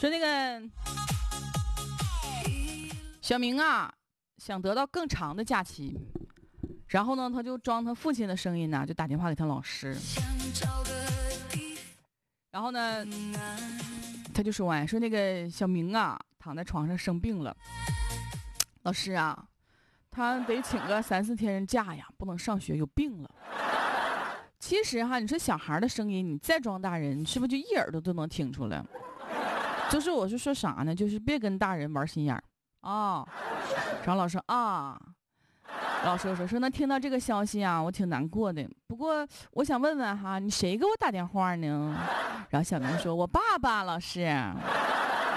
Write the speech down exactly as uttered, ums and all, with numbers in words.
说那个小明啊，想得到更长的假期，然后呢，他就装他父亲的声音呢、啊，就打电话给他老师。然后呢，他就说完、哎、说那个小明啊，躺在床上生病了，老师啊，他得请个三四天假呀，不能上学，有病了。其实哈，你说小孩的声音，你再装大人，是不是就一耳朵都能听出来？就是我是说啥呢？就是别跟大人玩心眼儿啊。然后老师啊，老师说说那听到这个消息啊，我挺难过的。不过我想问问哈，你谁给我打电话呢？然后小明说，我爸爸。老师，